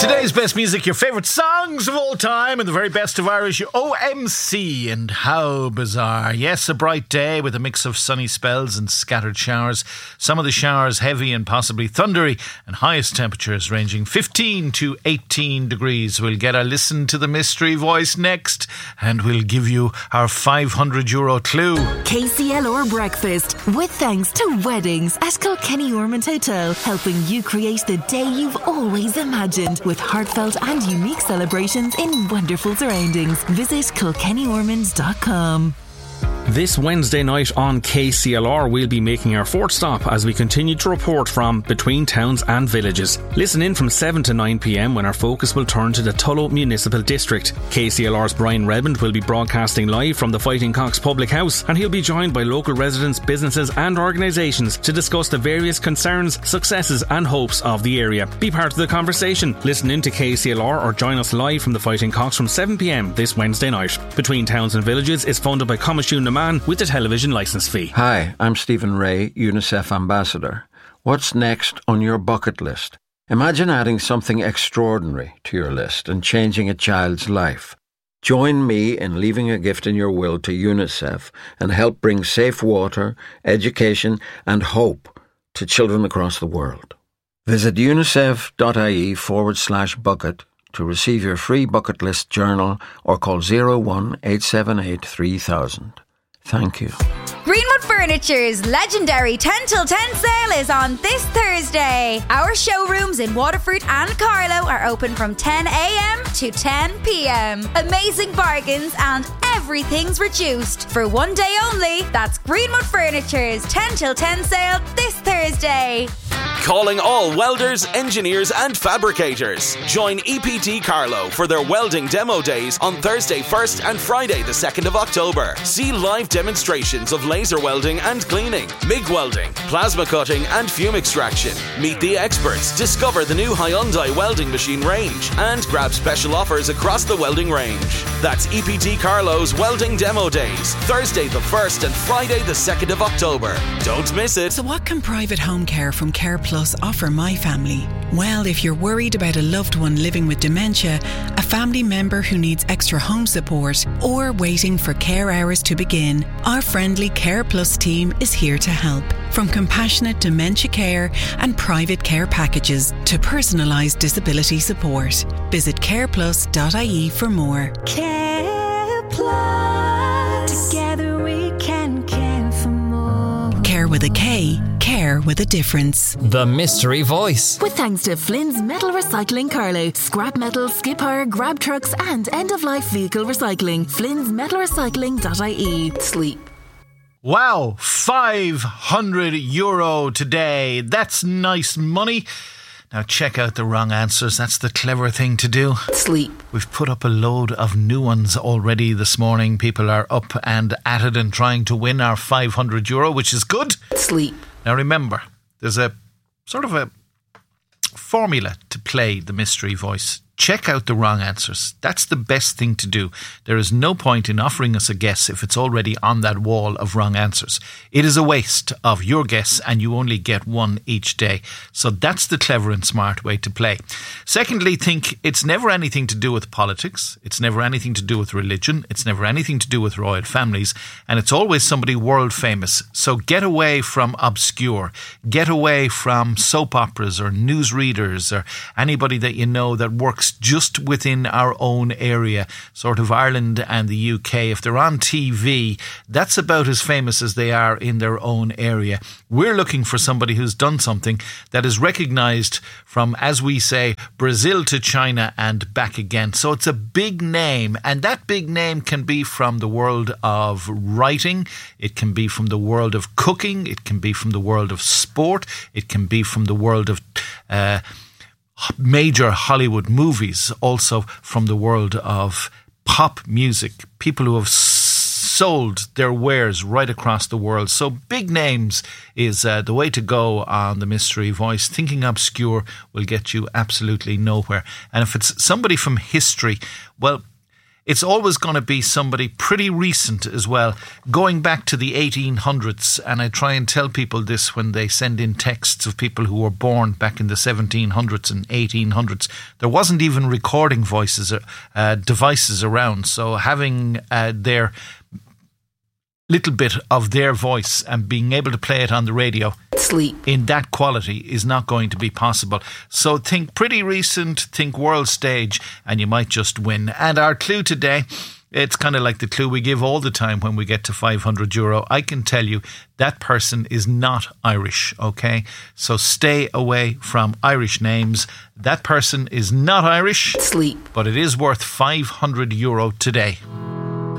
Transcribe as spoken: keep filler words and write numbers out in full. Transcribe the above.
Today's best music, your favourite songs of all time, and the very best of Irish O M C. And how bizarre. Yes, a bright day with a mix of sunny spells and scattered showers. Some of the showers heavy and possibly thundery, and highest temperatures ranging fifteen to eighteen degrees. We'll get a listen to the mystery voice next, and we'll give you our five hundred euro clue. K C L R Breakfast, with thanks to Weddings at Kilkenny Ormond Hotel, helping you create the day you've always imagined, with heartfelt and unique celebrations in wonderful surroundings. Visit kilkenny ormond dot com. This Wednesday night on K C L R, we'll be making our fourth stop as we continue to report from between towns and villages. Listen in from seven to nine p m when our focus will turn to the Tullow Municipal District. K C L R's Brian Redmond will be broadcasting live from the Fighting Cocks Public House, and he'll be joined by local residents, businesses and organisations to discuss the various concerns, successes and hopes of the area. Be part of the conversation. Listen in to K C L R or join us live from the Fighting Cocks from seven p m this Wednesday night. Between Towns and Villages is funded by Comishune Man with a television licence fee. Hi, I'm Stephen Ray, UNICEF Ambassador. What's next on your bucket list? Imagine adding something extraordinary to your list and changing a child's life. Join me in leaving a gift in your will to UNICEF and help bring safe water, education and hope to children across the world. Visit unicef.ie forward slash bucket to receive your free bucket list journal or call zero one eight seven eight three thousand. Thank you. Greenwood Furniture's legendary ten till ten sale is on this Thursday. Our showrooms in Waterford and Carlow are open from ten a m to ten p m. Amazing bargains and everything's reduced. For one day only, that's Greenwood Furniture's ten till ten sale this Thursday. Calling all welders, engineers and fabricators. Join E P T Carlow for their welding demo days on Thursday first and Friday the second of October. See live demonstrations of laser welding and cleaning, M I G welding, plasma cutting and fume extraction. Meet the experts, discover the new Hyundai welding machine range and grab special offers across the welding range. That's E P T Carlow's Welding Demo Days, Thursday the first and Friday the second of October. Don't miss it. So what can private home care from Care Plus offer my family? Well, if you're worried about a loved one living with dementia, a family member who needs extra home support, or waiting for care hours to begin, our friendly Care Plus team is here to help. From compassionate dementia care and private care packages to personalised disability support. Visit care plus dot I E for more. Care Plus. Together we can care for more. Care with a K. Care with a difference. The Mystery Voice. With thanks to Flynn's Metal Recycling Carlow. Scrap metal, skip hire, grab trucks and end-of-life vehicle recycling. Flynn's Metal Recycling dot I E. Sleep. Wow, five hundred euro today. That's nice money. Now check out the wrong answers. That's the clever thing to do. Sleep. We've put up a load of new ones already this morning. People are up and at it and trying to win our five hundred euro, which is good. Sleep. Now remember, there's a sort of a formula to play the mystery voice. Check out the wrong answers. That's the best thing to do. There is no point in offering us a guess if it's already on that wall of wrong answers. It is a waste of your guess and you only get one each day. So that's the clever and smart way to play. Secondly, think it's never anything to do with politics. It's never anything to do with religion. It's never anything to do with royal families. And it's always somebody world famous. So get away from obscure. Get away from soap operas or newsreaders or anybody that you know that works just within our own area, sort of Ireland and the U K. If they're on T V, that's about as famous as they are in their own area. We're looking for somebody who's done something that is recognised from, as we say, Brazil to China and back again. So it's a big name, and that big name can be from the world of writing, it can be from the world of cooking, it can be from the world of sport, it can be from the world of uh, major Hollywood movies, also from the world of pop music, people who have sold their wares right across the world. So big names is uh, the way to go on the Mystery Voice. Thinking obscure will get you absolutely nowhere. And if it's somebody from history, well, it's always going to be somebody pretty recent as well, going back to the eighteen hundreds. And I try and tell people this when they send in texts of people who were born back in the seventeen hundreds and eighteen hundreds. There wasn't even recording voices, uh, devices around. So having uh, their little bit of their voice and being able to play it on the radio Sleep. in that quality is not going to be possible. So think pretty recent, think world stage, and you might just win. And our clue today, it's kind of like the clue we give all the time when we get to five hundred euro. I can tell you that person is not Irish, okay? So stay away from Irish names. That person is not Irish. Sleep. But it is worth five hundred euro today.